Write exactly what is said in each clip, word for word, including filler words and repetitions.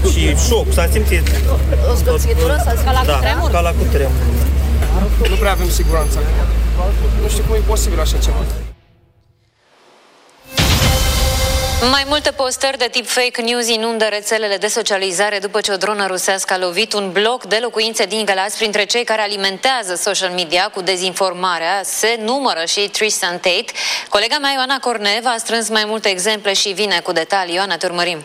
și șoc, s-a simțit... O zgârțitură? Ca la da, cutremur? ca la cutremur. Nu prea avem siguranță. Nu știu cum e posibil așa ceva. Mai multe postări de tip fake news inundă rețelele de socializare după ce o dronă rusească a lovit un bloc de locuințe din Galați. Printre cei care alimentează social media cu dezinformarea se numără și Tristan Tate. Colega mea Ioana Cornev a strâns mai multe exemple și vine cu detalii. Ioana, te urmărim.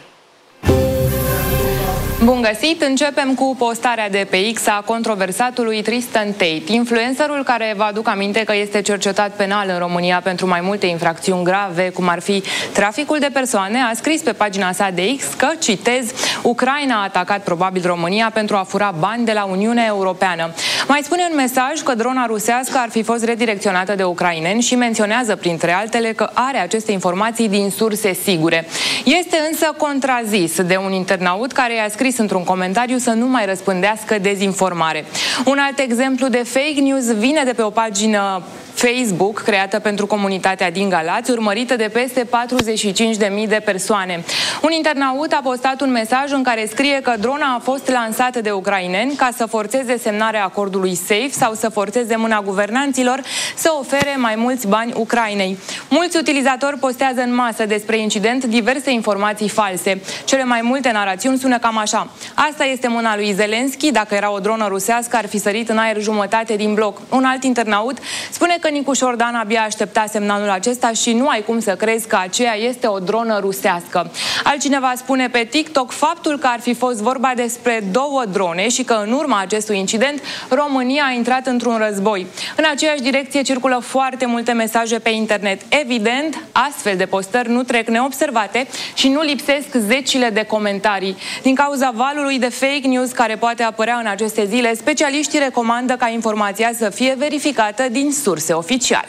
Bun găsit! Începem cu postarea de pe X a controversatului Tristan Tate, influencerul care vă aduc aminte că este cercetat penal în România pentru mai multe infracțiuni grave, cum ar fi traficul de persoane. A scris pe pagina sa de X că, citez, Ucraina a atacat probabil România pentru a fura bani de la Uniunea Europeană. Mai spune în mesaj că drona rusească ar fi fost redirecționată de ucraineni și menționează, printre altele, că are aceste informații din surse sigure. Este însă contrazis de un internaut care i-a scris într-un comentariu să nu mai răspândească dezinformare. Un alt exemplu de fake news vine de pe o pagină Facebook creată pentru comunitatea din Galați, urmărită de peste patruzeci și cinci de mii de persoane. Un internaut a postat un mesaj în care scrie că drona a fost lansată de ucraineni ca să forțeze semnarea acordului SAFE sau să forțeze mâna guvernanților să ofere mai mulți bani Ucrainei. Mulți utilizatori postează în masă despre incident diverse informații false. Cele mai multe narațiuni sună cam așa: asta este mâna lui Zelenski, dacă era o dronă rusească ar fi sărit în aer jumătate din bloc. Un alt internaut spune că Nicu Șordan abia aștepta semnalul acesta și nu ai cum să crezi că aceea este o dronă rusească. Altcineva spune pe TikTok faptul că ar fi fost vorba despre două drone și că în urma acestui incident România a intrat într-un război. În aceeași direcție circulă foarte multe mesaje pe internet. Evident, astfel de postări nu trec neobservate și nu lipsesc zecile de comentarii. Din cauza valului de fake news care poate apărea în aceste zile, specialiștii recomandă ca informația să fie verificată din surse oficiale.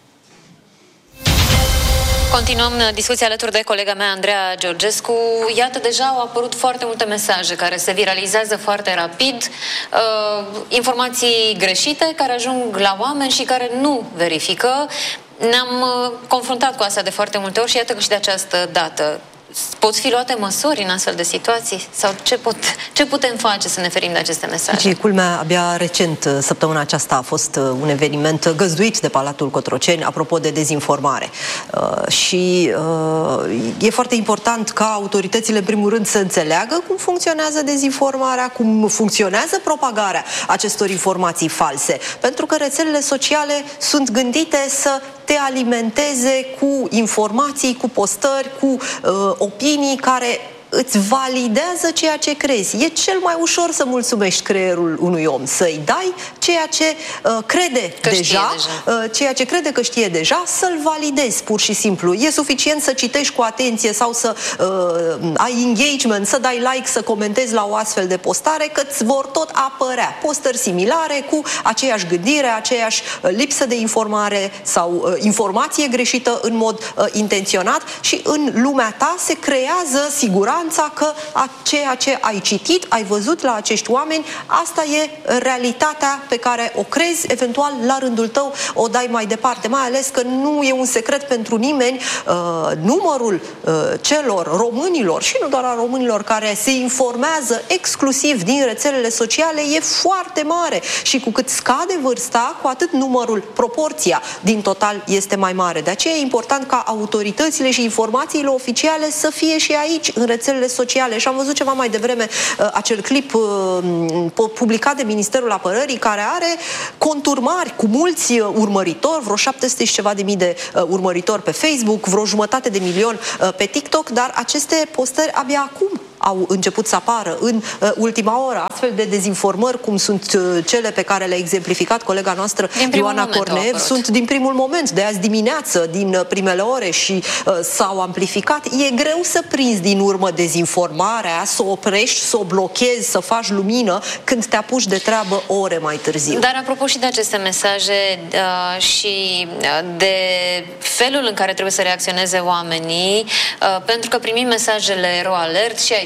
Continuăm discuția alături de colega mea, Andreea Georgescu. Iată, deja au apărut foarte multe mesaje care se viralizează foarte rapid, uh, informații greșite care ajung la oameni și care nu verifică. Ne-am uh, confruntat cu asta de foarte multe ori și iată că și de această dată. Pot fi luate măsuri în astfel de situații? Sau ce, pot, ce putem face să ne ferim de aceste mesaje? Și culmea, abia recent, săptămâna aceasta a fost un eveniment găzduit de Palatul Cotroceni, apropo de dezinformare. Uh, și uh, e foarte important ca autoritățile, în primul rând, să înțeleagă cum funcționează dezinformarea, cum funcționează propagarea acestor informații false. Pentru că rețelele sociale sunt gândite să te alimenteze cu informații, cu postări, cu uh, opinii care îți validează ceea ce crezi. E cel mai ușor să mulțumești creierul unui om, să-i dai ceea ce uh, crede că deja, deja. Uh, ceea ce crede că știe deja, să-l validezi pur și simplu. E suficient să citești cu atenție sau să uh, ai engagement, să dai like, să comentezi la o astfel de postare, că îți vor tot apărea postări similare cu aceeași gândire, aceeași lipsă de informare sau uh, informație greșită în mod uh, intenționat și în lumea ta se creează siguranță că a ceea ce ai citit, ai văzut la acești oameni, asta e realitatea pe care o crezi, eventual la rândul tău o dai mai departe, mai ales că nu e un secret pentru nimeni uh, numărul uh, celor românilor și nu doar a românilor care se informează exclusiv din rețelele sociale e foarte mare și cu cât scade vârsta, cu atât numărul, proporția din total este mai mare. De aceea e important ca autoritățile și informațiile oficiale să fie și aici, în rețelele sociale. Și am văzut ceva mai devreme uh, acel clip uh, publicat de Ministerul Apărării care are conturi mari, cu mulți uh, urmăritori, vreo șapte sute și ceva de mii de uh, urmăritori pe Facebook, vreo jumătate de milion uh, pe TikTok, dar aceste postări abia acum au început să apară în uh, ultima oră. Astfel de dezinformări, cum sunt uh, cele pe care le-a exemplificat colega noastră Ioana Cornev, sunt din primul moment, de azi dimineață, din uh, primele ore și uh, s-au amplificat. E greu să prinzi din urmă dezinformarea, să o oprești, să o blochezi, să faci lumină când te apuci de treabă ore mai târziu. Dar apropo și de aceste mesaje uh, și de felul în care trebuie să reacționeze oamenii, uh, pentru că primim mesajele RoAlert și aici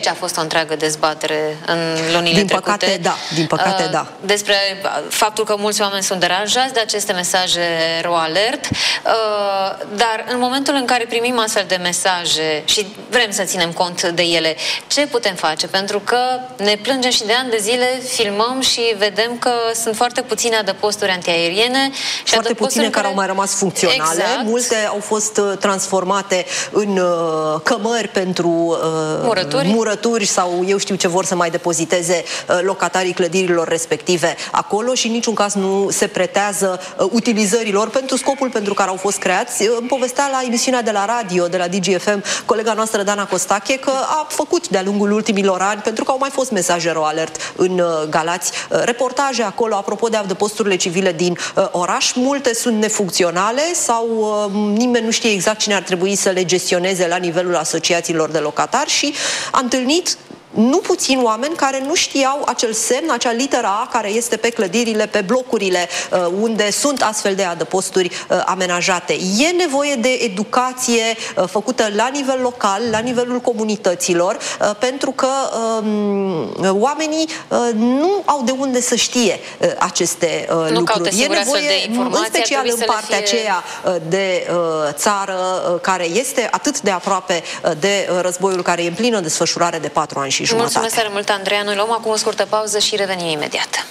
a fost o întreagă dezbatere în lunile din trecute. Păcate, da. Din păcate, uh, da. Despre faptul că mulți oameni sunt deranjați de aceste mesaje ro-alert, uh, dar în momentul în care primim astfel de mesaje și vrem să ținem cont de ele, ce putem face? Pentru că ne plângem și de ani de zile filmăm și vedem că sunt foarte puține adăposturi antiaeriene și foarte puține care... care au mai rămas funcționale. Exact. Multe au fost transformate în uh, cămări pentru uh, murături. murături sau eu știu ce vor să mai depoziteze uh, locatarii clădirilor respective acolo și în niciun caz nu se pretează uh, utilizărilor pentru scopul pentru care au fost creați. Îmi povestea la emisiunea de la radio, de la D G F M, colega noastră Dana Costache, că a făcut de-a lungul ultimilor ani, pentru că au mai fost mesaje ro-alert în uh, Galați, uh, reportaje acolo, apropo de adăposturile civile din uh, oraș. Multe sunt nefuncționale sau uh, nimeni nu știe exact cine ar trebui să le gestioneze la nivelul asociațiilor de locatari și a întâlnit nu puțini oameni care nu știau acel semn, acea literă A care este pe clădirile, pe blocurile uh, unde sunt astfel de adăposturi uh, amenajate. E nevoie de educație uh, făcută la nivel local, la nivelul comunităților, uh, pentru că uh, oamenii uh, nu au de unde să știe uh, aceste uh, nu lucruri. E nevoie, de în special în partea fie... aceea uh, de uh, țară uh, care este atât de aproape uh, de uh, războiul care e în plină desfășurare de patru ani și jumătate. Mulțumesc tare mult, Andreea. Noi luăm acum o scurtă pauză și revenim imediat.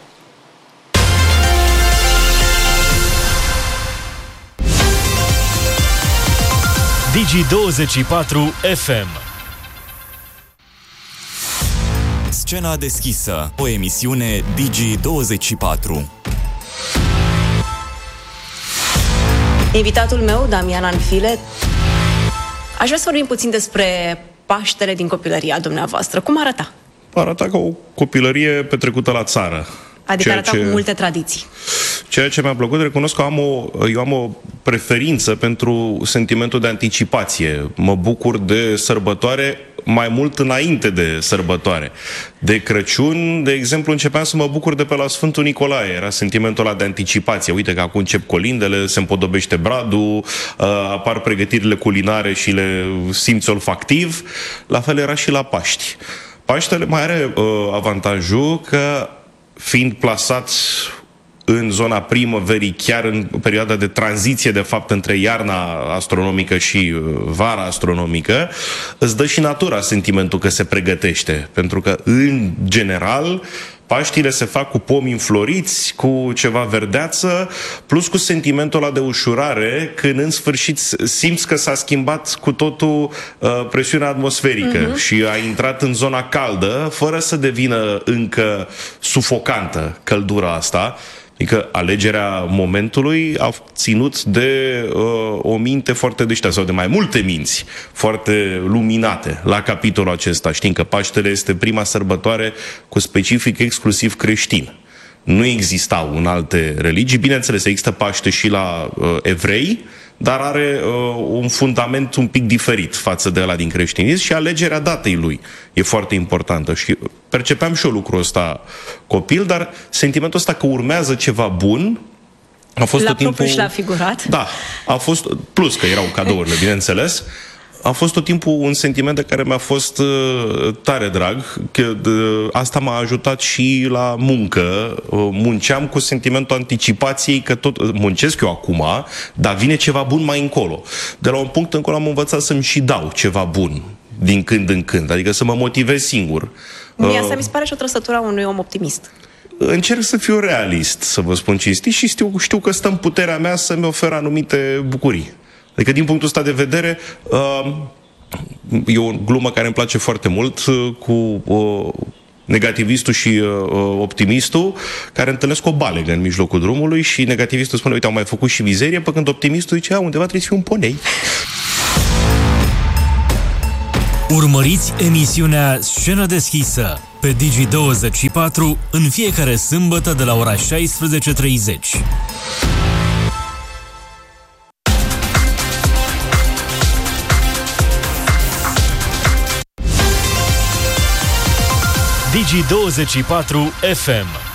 Digi douăzeci și patru F M. Scena deschisă, o emisiune Digi douăzeci și patru. Invitatul meu, Damian Anfile, aș vrea să vorbim puțin despre Paștele din copilăria dumneavoastră. Cum arăta? Arăta ca o copilărie petrecută la țară. Adică arăta ce... cu multe tradiții. Ceea ce mi-a plăcut, recunosc că am o, eu am o preferință pentru sentimentul de anticipație. Mă bucur de sărbătoare mai mult înainte de sărbătoare. De Crăciun, de exemplu, începeam să mă bucur de pe la Sfântul Nicolae. Era sentimentul ăla de anticipație. Uite că acum încep colindele, se împodobește bradul, apar pregătirile culinare și le simți olfactiv. La fel era și la Paști. Paștele mai are uh, avantajul că, fiind plasat în zona primăverii, chiar în perioada de tranziție, de fapt, între iarna astronomică și vara astronomică, îți dă și natura sentimentul că se pregătește. Pentru că, în general, Paștile se fac cu pomi înfloriți, cu ceva verdeață, plus cu sentimentul ăla de ușurare, când în sfârșit simți că s-a schimbat cu totul uh, presiunea atmosferică uh-huh. și a intrat în zona caldă, fără să devină încă sufocantă căldura asta. Adică alegerea momentului a ținut de uh, o minte foarte deșteaptă, sau de mai multe minți foarte luminate la capitolul acesta. Știm că Paștele este prima sărbătoare cu specific exclusiv creștin. Nu existau în alte religii. Bineînțeles, există Paște și la uh, evrei, dar are uh, un fundament un pic diferit față de ăla din creștinism și alegerea datei lui e foarte importantă. Și percepeam și eu lucrul ăsta copil, dar sentimentul ăsta că urmează ceva bun a fost la tot timpul... propriu și la figurat. Da, a fost, plus că erau cadourile, bineînțeles, a fost tot timpul un sentiment de care mi-a fost uh, tare drag, că uh, asta m-a ajutat și la muncă. Uh, munceam cu sentimentul anticipației că tot uh, muncesc eu acum, dar vine ceva bun mai încolo. De la un punct încolo am învățat să-mi și dau ceva bun din când în când, adică să mă motivez singur. Mie asta mi se pare și o trăsătură a unui om optimist. Încerc să fiu realist, să vă spun cinstit, și știu, știu că stă în puterea mea să-mi ofer anumite bucurii. Adică, din punctul ăsta de vedere, uh, e o glumă care îmi place foarte mult uh, cu uh, negativistul și uh, optimistul, care întâlnesc o balegă în mijlocul drumului și negativistul spune, uite, am mai făcut și mizerie, pe când optimistul zice, a, undeva trebuie să fie un ponei. Urmăriți emisiunea Scenă deschisă pe Digi douăzeci și patru în fiecare sâmbătă de la ora șaisprezece treizeci. Digi douăzeci și patru F M.